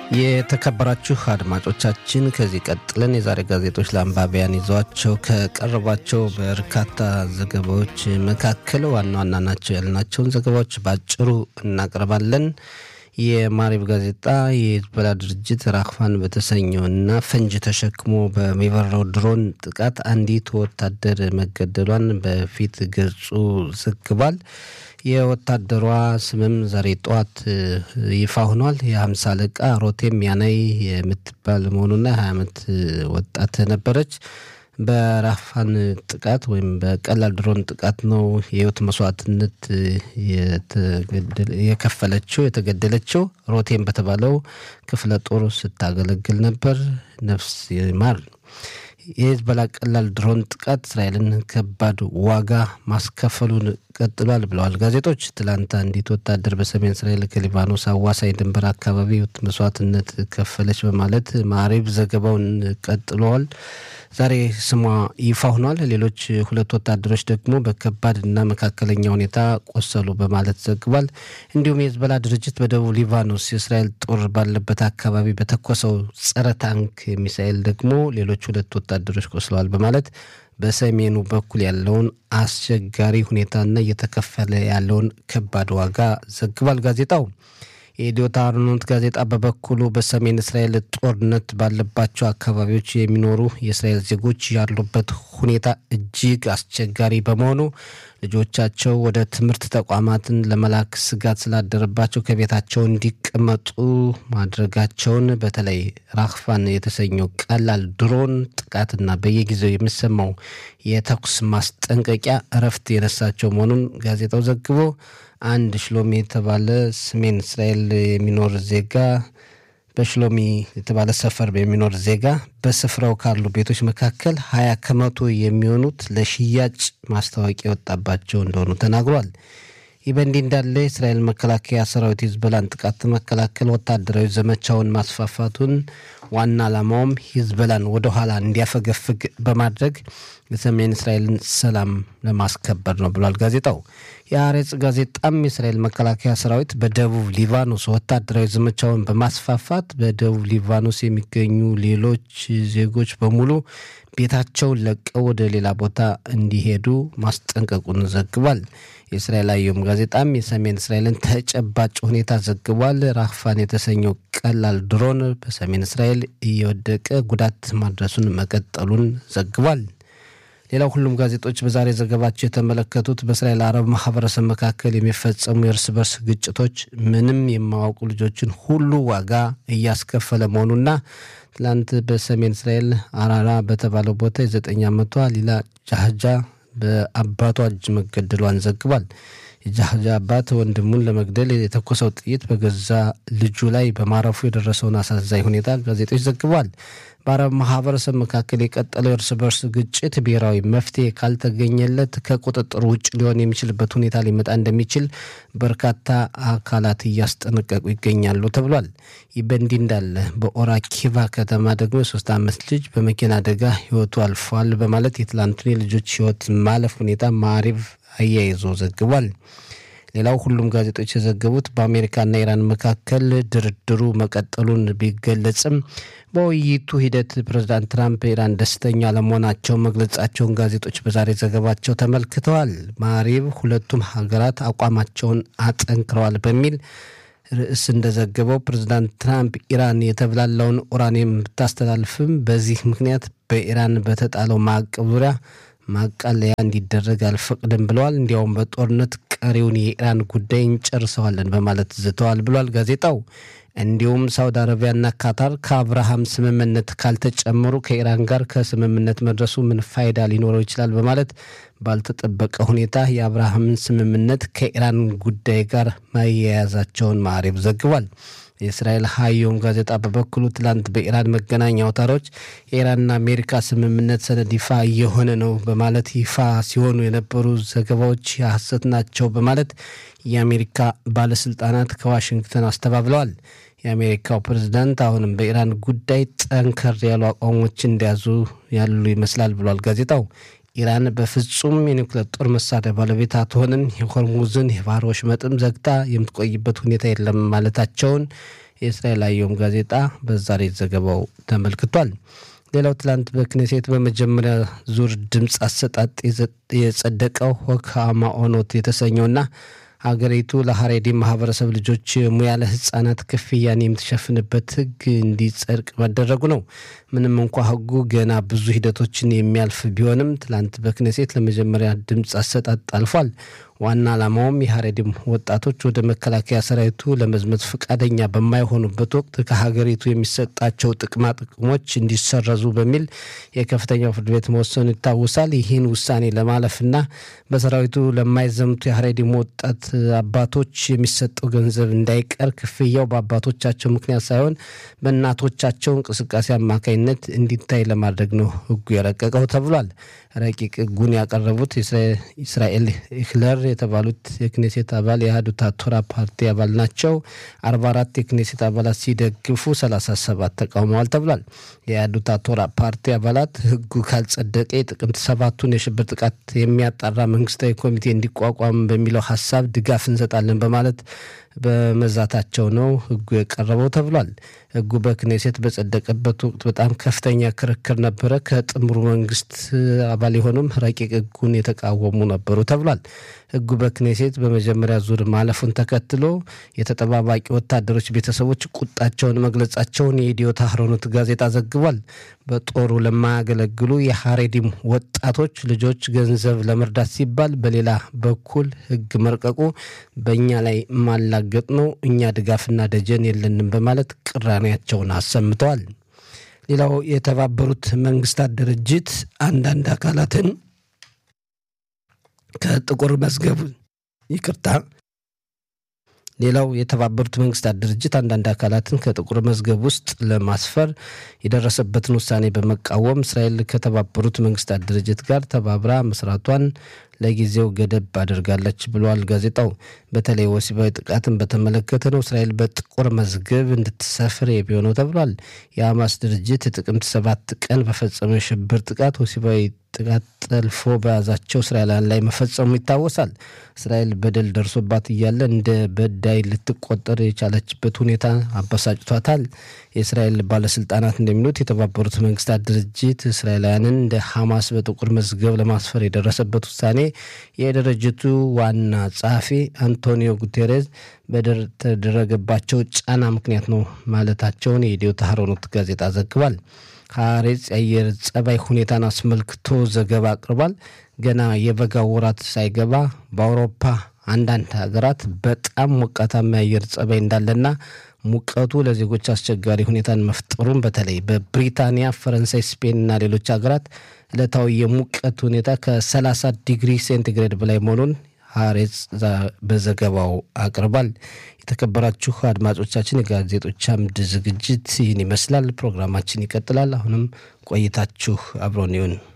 የተከበራችሁ አድማጮቻችን ከዚህ ቀጥለን የዛሬ ጋዜጦች ለአንባቢያን ይዘዋቸው ከቀረቧቸው በርካታ ዘገባዎች መካከል ዋና ዋና ናቸው ያልናቸውን ዘገባዎች ባጭሩ እናቀርባለን። የማሪብ ጋዜጣ የሂዝቦላ ድርጅት ራክፋን በተሰኘውና ፈንጅ ተሸክሞ በሚበረው ድሮን ጥቃት አንዲት ወታደር መገደሏን በፊት ገጹ ዘግቧል። የወታደሯ ስምም ዛሬ ጧት ይፋ ሆኗል። የ50 አለቃ ሮቴም ያናይ የምትባል መሆኑና 20 ዓመት ወጣት ነበረች። በራክፋን ጥቃት ወይም በቀላል ድሮን ጥቃት ነው የህይወት መስዋዕትነት የተገደለችው። ሮቴም በተባለው ክፍለ ጦር ስታገለግል ነበር። ነፍስ ይማር። የሂዝቦላ ቀላል ድሮን ጥቃት እስራኤልን ከባድ ዋጋ ማስከፈሉን ቀጥሏል ብለዋል ጋዜጦች። ትላንት አንዲት ወታደር በሰሜን እስራኤል ከሊባኖስ አዋሳኝ ድንበር አካባቢ መስዋዕትነት ከፈለች በማለት ማሪብ ዘገባውን ቀጥሏል። ዛሬ ስሟ ይፋ ሆኗል። ሌሎች ሁለት ወታደሮች ደግሞ በከባድና መካከለኛ ሁኔታ ቆሰሉ በማለት ዘግቧል። እንዲሁም የሂዝቦላ ድርጅት በደቡብ ሊባኖስ የእስራኤል ጦር ባለበት አካባቢ በተኮሰው ጸረ ታንክ ሚሳኤል ደግሞ ሌሎች ሁለት ወታደሮች ቆስለዋል በማለት በሰሜኑ በኩል ያለውን አስቸጋሪ ሁኔታና እየተከፈለ ያለውን ከባድ ዋጋ ዘግቧል ጋዜጣው። የኢዲዮት አሮኖት ጋዜጣ በበኩሉ በሰሜን እስራኤል ጦርነት ባለባቸው አካባቢዎች የሚኖሩ የእስራኤል ዜጎች ያሉበት ሁኔታ እጅግ አስቸጋሪ በመሆኑ ልጆቻቸው ወደ ትምህርት ተቋማትን ለመላክ ስጋት ስላደረባቸው ከቤታቸው እንዲቀመጡ ማድረጋቸውን በተለይ ራክፋን የተሰኘው ቀላል ድሮን ጥቃትና በየጊዜው የሚሰማው የተኩስ ማስጠንቀቂያ እረፍት የነሳቸው መሆኑን ጋዜጣው ዘግቦ አንድ ሽሎሚ የተባለ ሰሜን እስራኤል የሚኖር ዜጋ በሽሎሚ የተባለ ሰፈር የሚኖር ዜጋ በስፍራው ካሉ ቤቶች መካከል 20 ከመቶ የሚሆኑት ለሽያጭ ማስታወቂያ የወጣባቸው እንደሆኑ ተናግሯል። ይህ በእንዲህ እንዳለ የእስራኤል መከላከያ ሰራዊት ሂዝቦላን ጥቃት መከላከል ወታደራዊ ዘመቻውን ማስፋፋቱን ዋና ዓላማውም ሂዝቦላን ወደ ኋላ እንዲያፈገፍግ በማድረግ የሰሜን እስራኤልን ሰላም ለማስከበር ነው ብሏል ጋዜጣው። የአሬጽ ጋዜጣም የእስራኤል መከላከያ ሰራዊት በደቡብ ሊባኖስ ወታደራዊ ዘመቻውን በማስፋፋት በደቡብ ሊባኖስ የሚገኙ ሌሎች ዜጎች በሙሉ ቤታቸውን ለቀው ወደ ሌላ ቦታ እንዲሄዱ ማስጠንቀቁን ዘግቧል። የእስራኤል አየም ጋዜጣም የሰሜን እስራኤልን ተጨባጭ ሁኔታ ዘግቧል። ራክፋን የተሰኘው ቀላል ድሮን በሰሜን እስራኤል እየወደቀ ጉዳት ማድረሱን መቀጠሉን ዘግቧል። ሌላው ሁሉም ጋዜጦች በዛሬ ዘገባቸው የተመለከቱት በእስራኤል አረብ ማህበረሰብ መካከል የሚፈጸሙ የእርስ በርስ ግጭቶች ምንም የማያውቁ ልጆችን ሁሉ ዋጋ እያስከፈለ መሆኑና ትላንት በሰሜን እስራኤል አራራ በተባለው ቦታ የ9 ዓመቷ ሊላ ጃህጃ በአባቷ እጅ መገደሏን ዘግቧል። የጃህጃ አባት ወንድሙን ለመግደል የተኮሰው ጥይት በገዛ ልጁ ላይ በማረፉ የደረሰውን አሳዛኝ ሁኔታ ጋዜጦች ዘግቧል። በአረብ ማህበረሰብ መካከል የቀጠለው እርስ በርስ ግጭት ብሔራዊ መፍትሄ ካልተገኘለት ከቁጥጥር ውጭ ሊሆን የሚችልበት ሁኔታ ሊመጣ እንደሚችል በርካታ አካላት እያስጠነቀቁ ይገኛሉ ተብሏል። ይህ በእንዲህ እንዳለ በኦራ ኪቫ ከተማ ደግሞ የ3 ዓመት ልጅ በመኪና አደጋ ህይወቱ አልፏል በማለት የትላንቱን የልጆች ህይወት ማለፍ ሁኔታ ማሪቭ አያይዞ ዘግቧል። ሌላው ሁሉም ጋዜጦች የዘገቡት በአሜሪካና ኢራን መካከል ድርድሩ መቀጠሉን ቢገለጽም በውይይቱ ሂደት ፕሬዝዳንት ትራምፕ ኢራን ደስተኛ ለመሆናቸው መግለጻቸውን ጋዜጦች በዛሬ ዘገባቸው ተመልክተዋል። ማሪብ ሁለቱም ሀገራት አቋማቸውን አጠንክረዋል በሚል ርዕስ እንደዘገበው ፕሬዝዳንት ትራምፕ ኢራን የተብላላውን ኡራኒየም ብታስተላልፍም በዚህ ምክንያት በኢራን በተጣለው ማዕቀብ ዙሪያ ማቃለያ እንዲደረግ አልፈቅድም ብለዋል። እንዲያውም በጦርነት ቀሪውን የኢራን ጉዳይ እንጨርሰዋለን በማለት ዝተዋል ብሏል ጋዜጣው። እንዲሁም ሳውዲ አረቢያና ካታር ከአብርሃም ስምምነት ካልተጨመሩ ከኢራን ጋር ከስምምነት መድረሱ ምን ፋይዳ ሊኖረው ይችላል በማለት ባልተጠበቀ ሁኔታ የአብርሃምን ስምምነት ከኢራን ጉዳይ ጋር ማያያዛቸውን ማሪብ ዘግቧል። የእስራኤል ሀዮም ጋዜጣ በበኩሉ ትላንት በኢራን መገናኛ አውታሮች የኢራንና አሜሪካ ስምምነት ሰነድ ይፋ እየሆነ ነው በማለት ይፋ ሲሆኑ የነበሩ ዘገባዎች የሐሰት ናቸው በማለት የአሜሪካ ባለስልጣናት ከዋሽንግተን አስተባብለዋል። የአሜሪካው ፕሬዝዳንት አሁንም በኢራን ጉዳይ ጠንከር ያሉ አቋሞችን እንደያዙ ያሉ ይመስላል ብሏል ጋዜጣው። ኢራን በፍጹም የኒውክሌር ጦር መሳሪያ ባለቤት አትሆንም፣ የሆርሙዝን የባህር ወሽመጥም ዘግታ የምትቆይበት ሁኔታ የለም ማለታቸውን የእስራኤል አየም ጋዜጣ በዛሬ ዘገባው ተመልክቷል። ሌላው ትላንት በክኔሴት በመጀመሪያ ዙር ድምጽ አሰጣጥ የጸደቀው ሆክ ማኦኖት የተሰኘውና ሀገሪቱ ለሐሬዲ ማህበረሰብ ልጆች ሙያ ለህፃናት ክፍያን የምትሸፍንበት ህግ እንዲጸድቅ መደረጉ ነው። ምንም እንኳን ህጉ ገና ብዙ ሂደቶችን የሚያልፍ ቢሆንም ትላንት በክኔሴት ለመጀመሪያ ድምጽ አሰጣጥ አልፏል። ዋና ዓላማውም የሐሬዲም ወጣቶች ወደ መከላከያ ሰራዊቱ ለመዝመት ፈቃደኛ በማይሆኑበት ወቅት ከሀገሪቱ የሚሰጣቸው ጥቅማ ጥቅሞች እንዲሰረዙ በሚል የከፍተኛው ፍርድ ቤት መወሰኑ ይታወሳል። ይህን ውሳኔ ለማለፍና በሰራዊቱ ለማይዘምቱ የሐሬዲም ወጣት አባቶች የሚሰጠው ገንዘብ እንዳይቀር ክፍያው በአባቶቻቸው ምክንያት ሳይሆን በእናቶቻቸው እንቅስቃሴ አማካኝነት እንዲታይ ለማድረግ ነው ህጉ የረቀቀው ተብሏል። ረቂቅ ህጉን ያቀረቡት እስራኤል ኢክለር የተባሉት የክኔሴት አባል የአህዱት ቶራ ፓርቲ አባል ናቸው። 44 የክኔሴት አባላት ሲደግፉ 37 ተቃውመዋል ተብሏል። የአህዱት ቶራ ፓርቲ አባላት ህጉ ካልጸደቀ የጥቅምት 7ቱን የሽብር ጥቃት የሚያጣራ መንግስታዊ ኮሚቴ እንዲቋቋም በሚለው ሐሳብ ድጋፍ እንሰጣለን በማለት በመዛታቸው ነው ህጉ የቀረበው ተብሏል። ህጉ በክኔሴት በጸደቀበት ወቅት በጣም ከፍተኛ ክርክር ነበረ። ከጥምሩ መንግስት አባል የሆኑም ረቂቅ ህጉን የተቃወሙ ነበሩ ተብሏል። ህጉ በክኔሴት በመጀመሪያ ዙር ማለፉን ተከትሎ የተጠባባቂ ወታደሮች ቤተሰቦች ቁጣቸውን መግለጻቸውን የኢዲዮት አህሮኖት ጋዜጣ ዘግቧል። በጦሩ ለማያገለግሉ የሐሬዲም ወጣቶች ልጆች ገንዘብ ለመርዳት ሲባል በሌላ በኩል ህግ መርቀቁ በእኛ ላይ ማላገጥ ነው፣ እኛ ድጋፍና ደጀን የለንም በማለት ቅራኔያቸውን አሰምተዋል። ሌላው የተባበሩት መንግስታት ድርጅት አንዳንድ አካላትን ከጥቁር መዝገብ ሌላው የተባበሩት መንግስታት ድርጅት አንዳንድ አካላትን ከጥቁር መዝገብ ውስጥ ለማስፈር የደረሰበትን ውሳኔ በመቃወም እስራኤል ከተባበሩት መንግስታት ድርጅት ጋር ተባብራ መስራቷን ለጊዜው ገደብ አድርጋለች ብሏል ጋዜጣው። በተለይ ወሲባዊ ጥቃትን በተመለከተ ነው እስራኤል በጥቁር መዝገብ እንድትሰፍር የሚሆነው ተብሏል። የሐማስ ድርጅት ጥቅምት 7 ቀን በፈጸመው የሽብር ጥቃት ወሲባዊ ጥቃት ጠልፎ በያዛቸው እስራኤላውያን ላይ መፈጸሙ ይታወሳል። እስራኤል በደል ደርሶባት እያለ እንደ በዳይ ልትቆጠር የቻለችበት ሁኔታ አበሳጭቷታል። የእስራኤል ባለስልጣናት እንደሚሉት የተባበሩት መንግስታት ድርጅት እስራኤላውያንን እንደ ሐማስ በጥቁር መዝገብ ለማስፈር የደረሰበት ውሳኔ የድርጅቱ ዋና ጸሐፊ አንቶኒዮ ጉቴሬዝ በተደረገባቸው ጫና ምክንያት ነው ማለታቸውን የኢዲዮት አህሮኖት ጋዜጣ ዘግቧል። ሐሬጽ የአየር ጸባይ ሁኔታን አስመልክቶ ዘገባ አቅርቧል። ገና የበጋው ወራት ሳይገባ በአውሮፓ አንዳንድ ሀገራት በጣም ሞቃታማ የአየር ጸባይ እንዳለና ሙቀቱ ለዜጎች አስቸጋሪ ሁኔታን መፍጠሩን በተለይ በብሪታንያ፣ ፈረንሳይ፣ ስፔን እና ሌሎች ሀገራት ዕለታዊ የሙቀት ሁኔታ ከ30 ዲግሪ ሴንቲግሬድ በላይ መሆኑን ሐሬጽ በዘገባው አቅርቧል። የተከበራችሁ አድማጮቻችን የጋዜጦች አምድ ዝግጅት ይህን ይመስላል። ፕሮግራማችን ይቀጥላል። አሁንም ቆይታችሁ አብሮን ይሁን።